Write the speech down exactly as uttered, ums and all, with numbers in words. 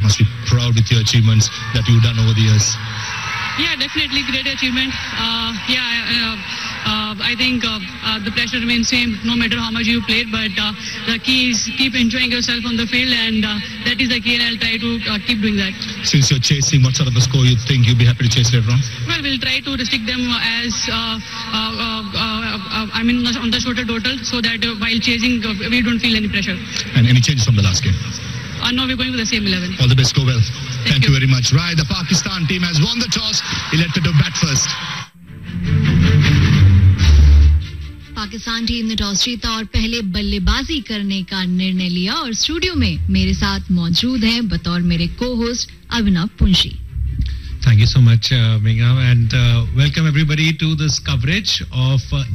must be proud with your achievements that you've done over the years. Yeah, definitely great achievement. Uh, yeah, uh, uh, I think uh, uh, the pressure remains same no matter how much you played, but uh, the key is keep enjoying yourself on the field, and uh, that is the key, and I'll try to uh, keep doing that. Since you're chasing, what sort of a score you think you'll be happy to chase later on? Well, we'll try to restrict them as, uh, uh, uh, uh, I mean, on the shorter total, so that uh, while chasing, uh, we don't feel any pressure. And any changes from the last game? Uh, no, we're going with the same eleven. All the best, go well. Thank, Thank you. you very much. Right, the Pakistan team has won the toss, elected to bat first. Pakistan team ने toss जीता और पहले बल्लेबाजी करने का निर्णय लिया और स्टूडियो में मेरे साथ मौजूद हैं बतौर मेरे co-host Abhinav Punshi. Thank you so much, uh, Megha, and uh, welcome everybody to this coverage of uh,